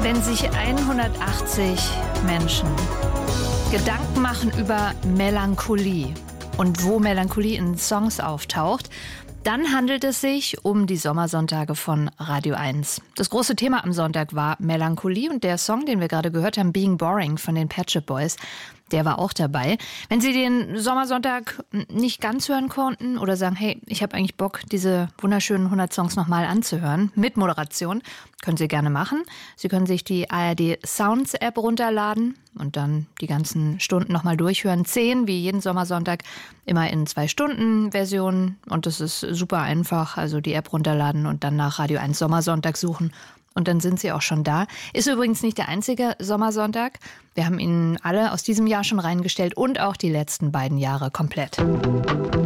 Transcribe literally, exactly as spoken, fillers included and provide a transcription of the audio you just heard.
Wenn sich hundertachtzig Menschen Gedanken machen über Melancholie und wo Melancholie in Songs auftaucht, dann handelt es sich um die Sommersonntage von Radio eins. Das große Thema am Sonntag war Melancholie und der Song, den wir gerade gehört haben, Being Boring von den Pet Shop Boys, der war auch dabei. Wenn Sie den Sommersonntag nicht ganz hören konnten oder sagen, hey, ich habe eigentlich Bock, diese wunderschönen hundert Songs nochmal anzuhören, mit Moderation, können Sie gerne machen. Sie können sich die A R D Sounds App runterladen und dann die ganzen Stunden nochmal durchhören. Zehn, wie jeden Sommersonntag, immer in zwei Stunden Version. Und das ist super einfach. Also die App runterladen und dann nach Radio eins Sommersonntag suchen. Und dann sind Sie auch schon da. Ist übrigens nicht der einzige Sommersonntag. Wir haben Ihnen alle aus diesem Jahr schon reingestellt und auch die letzten beiden Jahre komplett.